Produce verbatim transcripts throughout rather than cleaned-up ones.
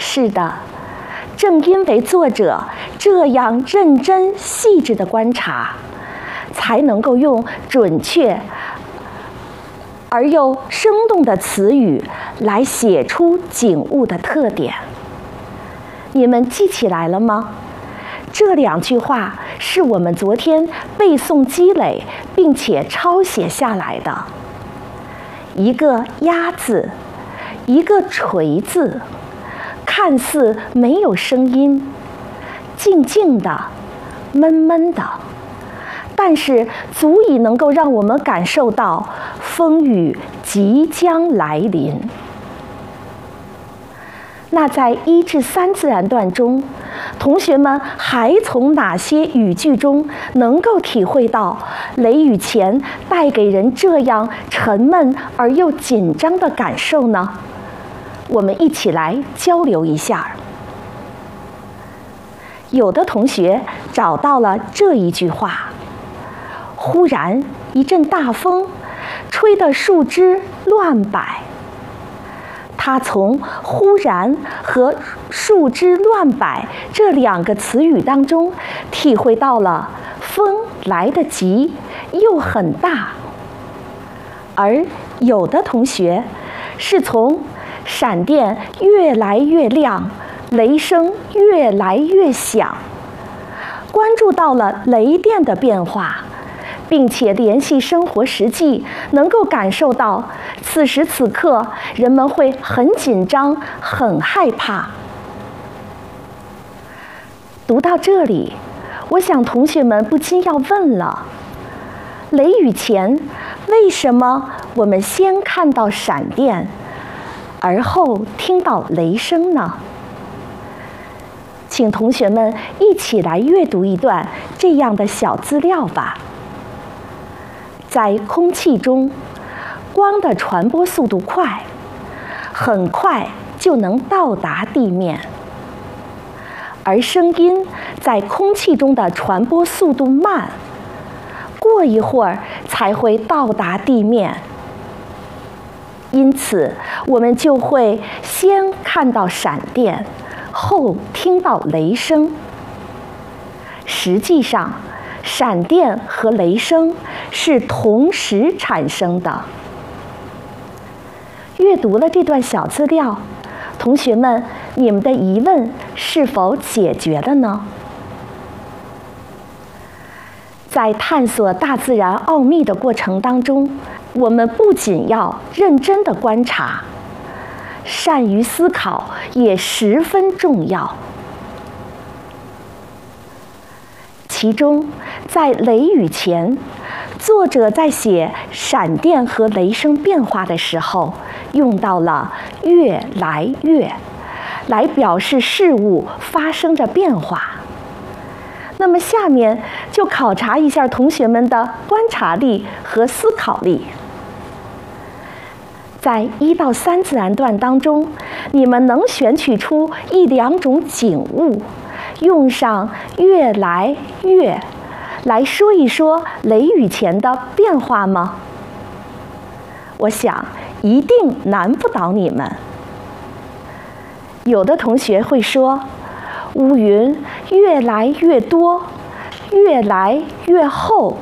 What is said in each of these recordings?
是的，正因为作者这样认真细致的观察，才能够用准确而又生动的词语来写出景物的特点。你们记起来了吗？这两句话是我们昨天背诵积累并且抄写下来的。一个鸭字，一个锤字，看似没有声音，静静的，闷闷的，但是足以能够让我们感受到风雨即将来临。那在一至三自然段中，同学们还从哪些语句中能够体会到雷雨前带给人这样沉闷而又紧张的感受呢？我们一起来交流一下。有的同学找到了这一句话：忽然一阵大风，吹得树枝乱摆。他从忽然和树枝乱摆这两个词语当中体会到了风来得急又很大。而有的同学是从闪电越来越亮，雷声越来越响，关注到了雷电的变化，并且联系生活实际，能够感受到此时此刻人们会很紧张、很害怕。读到这里，我想同学们不禁要问了：雷雨前，为什么我们先看到闪电，而后听到雷声呢？请同学们一起来阅读一段这样的小资料吧。在空气中，光的传播速度快，很快就能到达地面；而声音在空气中的传播速度慢，过一会儿才会到达地面。因此，我们就会先看到闪电，后听到雷声。实际上，闪电和雷声是同时产生的。阅读了这段小资料，同学们，你们的疑问是否解决了呢？在探索大自然奥秘的过程当中，我们不仅要认真的观察，善于思考也十分重要。其中，在雷雨前，作者在写闪电和雷声变化的时候，用到了越来越，来表示事物发生着变化。那么下面就考察一下同学们的观察力和思考力。在一到三自然段当中，你们能选取出一两种景物，用上越来越来说一说雷雨前的变化吗？我想一定难不倒你们。有的同学会说，乌云越来越多，越来越厚。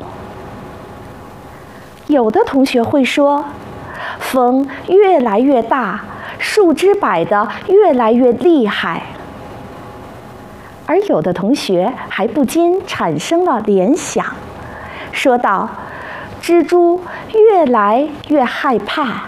有的同学会说，风越来越大，树枝摆得越来越厉害。而有的同学还不禁产生了联想，说道：蜘蛛越来越害怕。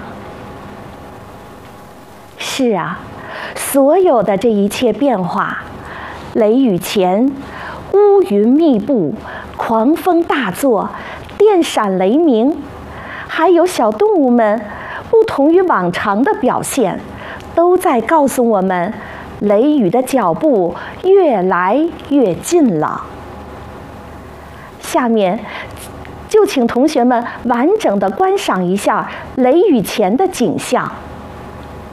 是啊，所有的这一切变化，雷雨前，乌云密布，狂风大作，电闪雷鸣，还有小动物们不同于往常的表现，都在告诉我们，雷雨的脚步越来越近了。下面就请同学们完整的观赏一下雷雨前的景象。